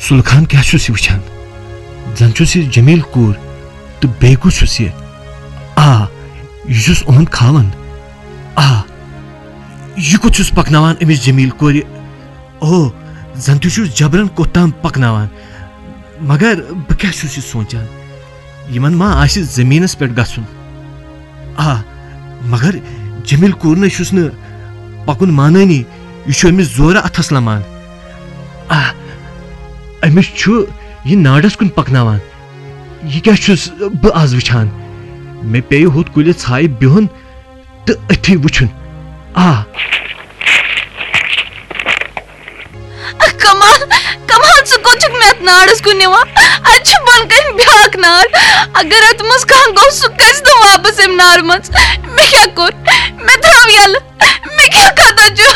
سلخان کیا چھُس یہ وچھان زن چھُس یہ جمیل کور تو بیٚیہِ کُس چھُس یہ یہ چھُس اُہُنٛد خاوند یہ کوٚت چھُس پکناوان أمِس جمیل کورِ زن تہِ چھُس جبرن کوٚتام پکناوان مگر بہٕ کیٛاہ چھُس یہ سونچان یمن ما آسہِ زمیٖنس پٮ۪ٹھ گژھُن مگر جمیل کور نَے چھُس نہٕ پکُن مانٲنی یہ چھُ أمِس زورٕ اتھس لمان أمِس چھُ یہ ناڈس کُن پکناوان یہ کیٛاہ چھُس بہٕ آز وٕچھان مےٚ پیٚیہِ ہُتھ کُلہِ ژھایہِ بِہُن تہٕ أتھی وٕچھُن کمال کمال ژٕ کوٚت چھُکھ مےٚ اتھ ناڈس کُن نِوان اتہِ چھُ بۄن کَنہِ بیٛاکھ نار اگر اتھ منٛز کانٛہہ گوٚو سُہ کھسہِ نہٕ واپس امہِ نارٕ منٛز مےٚ کیٛاہ کوٚر مےٚ ترٛاو یَلہٕ مےٚ کیٛاہ خطا چھُ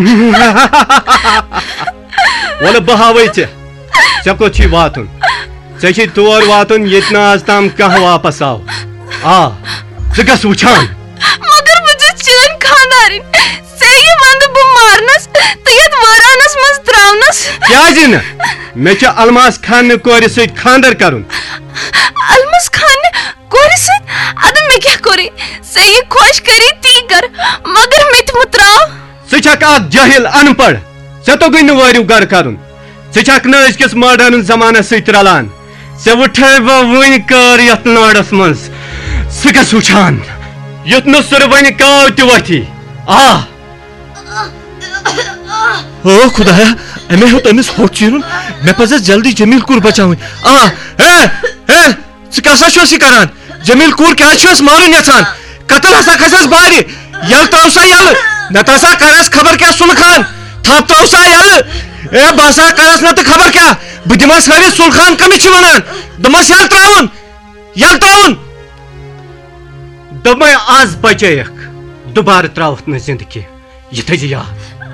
وَلہٕ بہٕ ہاوَے ژےٚ ژےٚ کوٚت چھُے واتُن ژےٚ چھُے تور واتُن ییٚتہِ نہٕ آز تام کانٛہہ واپس آو ژٕ گژھ وٕچھان مگر بہٕ چھَس چٲنۍ خانٛدارٕنۍ ژےٚ یہِ ونٛدٕ بہٕ مارنس تہٕ یتھ وٲرانس منٛز ترٛاونس کیٛازِ نہٕ مےٚ چھُ الماس خاننہِ کورِ سۭتۍ خانٛدر کرُن الماس خاننہِ کورِ سۭتۍ ادٕ مےٚ کیٛاہ کوٚرُے ژےٚ یہِ خۄش کری تی کر مگر مےٚ تہِ مہ ترٛاو ژٕ چھکھ اکھ جٲہِل ان پڑھ ژےٚ توٚگُے نہٕ وٲرِو گرٕ کرُن ژٕ چھکھ نہٕ أزکِس ماڈٲرٕن زمانس سۭتۍ رلان ژےٚ وٕٹھے بہٕ وٕنۍ کٲر یتھ ناڈس منٛز ژٕ گژھ وٕچھان یُتھ نہٕ سُرٕ وۄنۍ کاو تہِ وۄتھی خدایا أمۍ ہیوٚت أمِس ہوٚٹ چیٖرُن مےٚ پزِ جلدی جمیل کور بچاوٕنۍ ژٕ کیٛاہ سا چھُس یہِ کران جمیل کور کیٛازِ چھُ اَسہِ مارُن یژھان قتل ہسا کھسٮ۪س بارِ یلہٕ ترٛاو سا یلہٕ نتہٕ ہسا کرس خبر کیٛاہ سُلہٕ خان تھپھ ترٛاو سا یلہٕ بہٕ ہسا کرس نتہٕ خبر کیٛاہ بہٕ دِمس ہٲوِتھ سُلہٕ خان کٔمِس چھِ ونان دوٚپمس یلہٕ ترٛاوُن دوٚپمَے آز بچٲیکھ دُبارٕ ترٛاوَتھ نہٕ زندگی یہِ تھٲیزِ یاد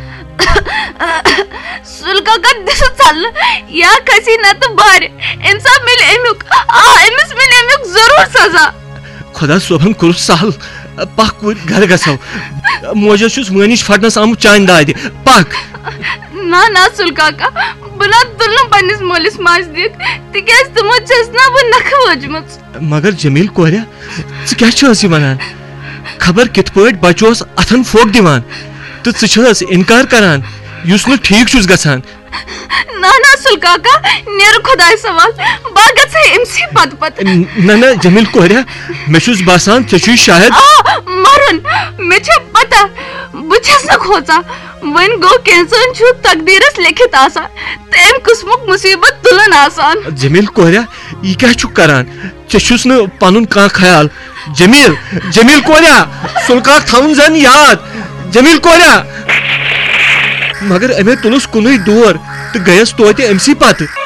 سُلہٕ کاکا دِژٕ ژلنہٕ یا کھسی نتہٕ بارِ انصاف مِلہِ امیُک أمِس مِلہِ امیُک ضروٗر سزا خۄدا صٲبن کوٚرُس سہل پکھ کوٗرۍ گرٕ گژھو موجس چھُس وٲنِش پھٹنس آمُت چانہِ دادِ پکھ نہ سُلہٕ کاکا بہٕ نہ تُلہٕ پننِس مٲلِس ماجہِ دِکھ تِکیٛازِ تِمو چھَس نہ بہٕ نکھٕ وٲجمٕژ مگر جمیل کوریا ژٕ کیٛاہ چھُس یہِ ونان خبر کِتھ پٲٹھۍ بچہٕ اوس اتھن پھوٚک دِوان تہٕ ژٕ چھس انکار کران یُس نہٕ ٹھیٖک چھُس گژھان نہ سُلہٕ کاکا نیرٕ خۄدایس حوال بہٕ گژھے أمسٕے پتہٕ نہ جمیل کوریا مےٚ چھُس باسان ژےٚ چھُے شاید مرُن مےٚ چھےٚ پتہ بہٕ چھس نہٕ کھوژان وۄنۍ گوٚو کینٛژن چھُ تقدیٖرس لیکھِتھ آسان تہٕ امہِ قٕسمُک مُصیبت تُلُن آسان جمیل کوریا یہِ کیٛاہ چھُکھ کران ژےٚ چھُس نہٕ پنُن کانٛہہ خیال جمیل کوریا سُلہٕ کاک تھاوُن زن یاد جمیل کوریا مگر أمۍ تُلُس کُنُے ڈور تہٕ گٔیس توتہِ أمسٕے پتہٕ